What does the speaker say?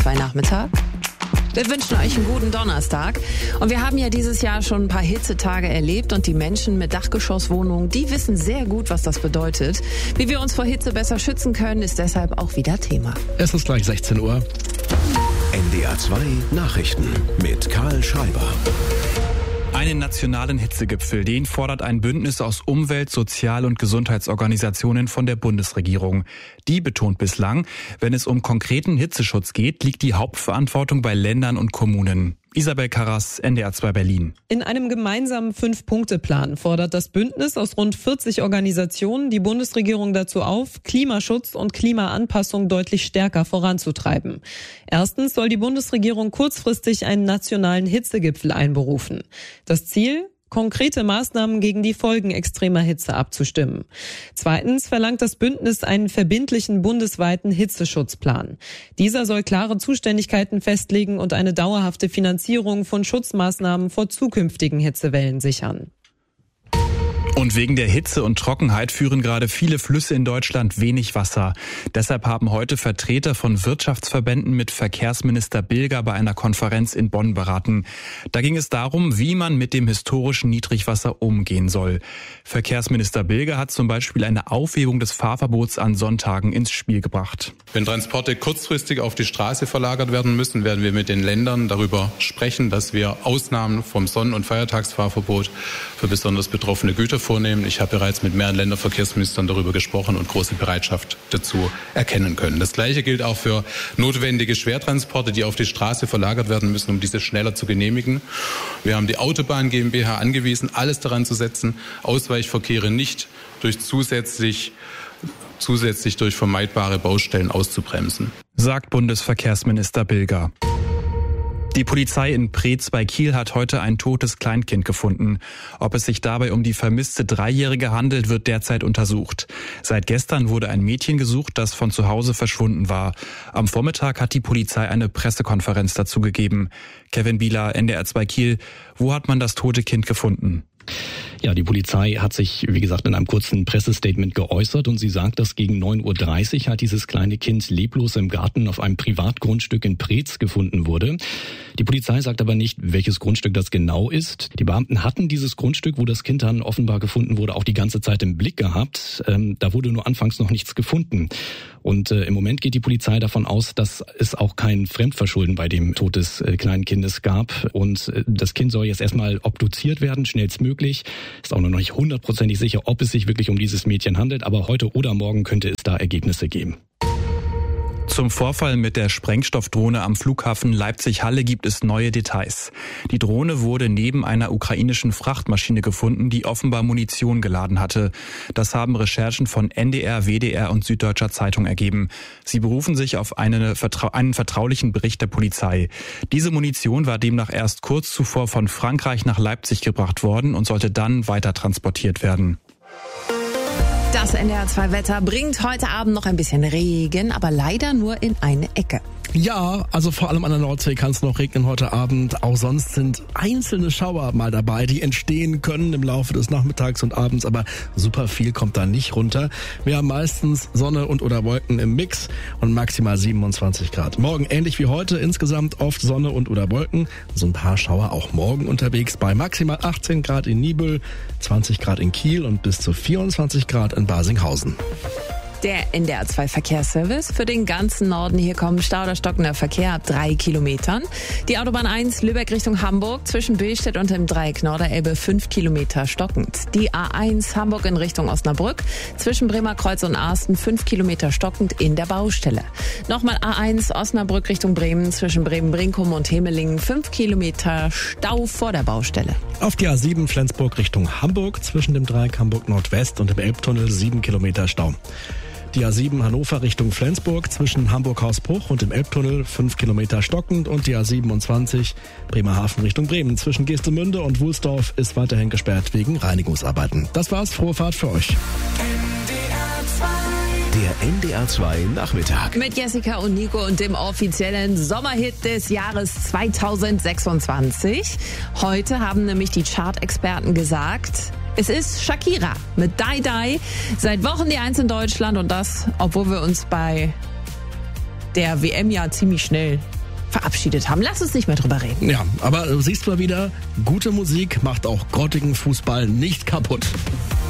Nachmittag. Wir wünschen euch einen guten Donnerstag. Und wir haben ja dieses Jahr schon ein paar Hitzetage erlebt und die Menschen mit Dachgeschosswohnungen, die wissen sehr gut, was das bedeutet. Wie wir uns vor Hitze besser schützen können, ist deshalb auch wieder Thema. Es ist gleich 16 Uhr. NDR 2 Nachrichten mit Karl Schreiber. Einen nationalen Hitzegipfel, den fordert ein Bündnis aus Umwelt-, Sozial- und Gesundheitsorganisationen von der Bundesregierung. Die betont bislang, wenn es um konkreten Hitzeschutz geht, liegt die Hauptverantwortung bei Ländern und Kommunen. Isabel Karras, NDR 2 Berlin. In einem gemeinsamen 5-Punkte-Plan fordert das Bündnis aus rund 40 Organisationen die Bundesregierung dazu auf, Klimaschutz und Klimaanpassung deutlich stärker voranzutreiben. Erstens soll die Bundesregierung kurzfristig einen nationalen Hitzegipfel einberufen. Das Ziel? Konkrete Maßnahmen gegen die Folgen extremer Hitze abzustimmen. Zweitens verlangt das Bündnis einen verbindlichen bundesweiten Hitzeschutzplan. Dieser soll klare Zuständigkeiten festlegen und eine dauerhafte Finanzierung von Schutzmaßnahmen vor zukünftigen Hitzewellen sichern. Und wegen der Hitze und Trockenheit führen gerade viele Flüsse in Deutschland wenig Wasser. Deshalb haben heute Vertreter von Wirtschaftsverbänden mit Verkehrsminister Bilger bei einer Konferenz in Bonn beraten. Da ging es darum, wie man mit dem historischen Niedrigwasser umgehen soll. Verkehrsminister Bilger hat zum Beispiel eine Aufhebung des Fahrverbots an Sonntagen ins Spiel gebracht. Wenn Transporte kurzfristig auf die Straße verlagert werden müssen, werden wir mit den Ländern darüber sprechen, dass wir Ausnahmen vom Sonn- und Feiertagsfahrverbot für besonders betroffene Güter vornehmen. Ich habe bereits mit mehreren Länderverkehrsministern darüber gesprochen und große Bereitschaft dazu erkennen können. Das Gleiche gilt auch für notwendige Schwertransporte, die auf die Straße verlagert werden müssen, um diese schneller zu genehmigen. Wir haben die Autobahn GmbH angewiesen, alles daran zu setzen, Ausweichverkehre nicht durch zusätzlich durch vermeidbare Baustellen auszubremsen, sagt Bundesverkehrsminister Bilger. Die Polizei in Preetz bei Kiel hat heute ein totes Kleinkind gefunden. Ob es sich dabei um die vermisste 3-Jährige handelt, wird derzeit untersucht. Seit gestern wurde ein Mädchen gesucht, das von zu Hause verschwunden war. Am Vormittag hat die Polizei eine Pressekonferenz dazu gegeben. Kevin Bieler, NDR 2 Kiel. Wo hat man das tote Kind gefunden? Ja, die Polizei hat sich, wie gesagt, in einem kurzen Pressestatement geäußert und sie sagt, dass gegen 9:30 Uhr hat dieses kleine Kind leblos im Garten auf einem Privatgrundstück in Preetz gefunden wurde. Die Polizei sagt aber nicht, welches Grundstück das genau ist. Die Beamten hatten dieses Grundstück, wo das Kind dann offenbar gefunden wurde, auch die ganze Zeit im Blick gehabt. Da wurde nur anfangs noch nichts gefunden. Und im Moment geht die Polizei davon aus, dass es auch kein Fremdverschulden bei dem Tod des kleinen Kindes gab. Und das Kind soll jetzt erstmal obduziert werden, schnellstmöglich. Ist auch noch nicht 100%ig sicher, ob es sich wirklich um dieses Mädchen handelt. Aber heute oder morgen könnte es da Ergebnisse geben. Zum Vorfall mit der Sprengstoffdrohne am Flughafen Leipzig-Halle gibt es neue Details. Die Drohne wurde neben einer ukrainischen Frachtmaschine gefunden, die offenbar Munition geladen hatte. Das haben Recherchen von NDR, WDR und Süddeutscher Zeitung ergeben. Sie berufen sich auf einen vertraulichen Bericht der Polizei. Diese Munition war demnach erst kurz zuvor von Frankreich nach Leipzig gebracht worden und sollte dann weiter transportiert werden. Das NDR 2 Wetter bringt heute Abend noch ein bisschen Regen, aber leider nur in eine Ecke. Ja, also vor allem an der Nordsee kann es noch regnen heute Abend. Auch sonst sind einzelne Schauer mal dabei, die entstehen können im Laufe des Nachmittags und Abends, aber super viel kommt da nicht runter. Wir haben meistens Sonne und oder Wolken im Mix und maximal 27 Grad. Morgen ähnlich wie heute, insgesamt oft Sonne und oder Wolken. So ein paar Schauer auch morgen unterwegs bei maximal 18 Grad in Nibel, 20 Grad in Kiel und bis zu 24 Grad in Barsinghausen. Der NDR 2 Verkehrsservice für den ganzen Norden. Hier kommen Stau oder stockender Verkehr ab 3 Kilometern. Die Autobahn 1 Lübeck Richtung Hamburg zwischen Billstedt und dem Dreieck Norderelbe 5 Kilometer stockend. Die A1 Hamburg in Richtung Osnabrück zwischen Bremerkreuz und Asten 5 Kilometer stockend in der Baustelle. Nochmal A1 Osnabrück Richtung Bremen zwischen Bremen-Brinkum und Hemelingen 5 Kilometer Stau vor der Baustelle. Auf die A7 Flensburg Richtung Hamburg zwischen dem Dreieck Hamburg Nordwest und dem Elbtunnel 7 Kilometer Stau. Die A7 Hannover Richtung Flensburg zwischen Hamburg-Hausbruch und dem Elbtunnel 5 Kilometer stockend und die A27 Bremerhaven Richtung Bremen zwischen Geestemünde und Wulsdorf ist weiterhin gesperrt wegen Reinigungsarbeiten. Das war's, frohe Fahrt für euch. Der NDR 2 Nachmittag. Mit Jessica und Nico und dem offiziellen Sommerhit des Jahres 2026. Heute haben nämlich die Chart-Experten gesagt, es ist Shakira mit Die Die. Seit Wochen die Eins in Deutschland und das, obwohl wir uns bei der WM ja ziemlich schnell verabschiedet haben. Lass uns nicht mehr drüber reden. Ja, aber du siehst mal wieder, gute Musik macht auch grottigen Fußball nicht kaputt.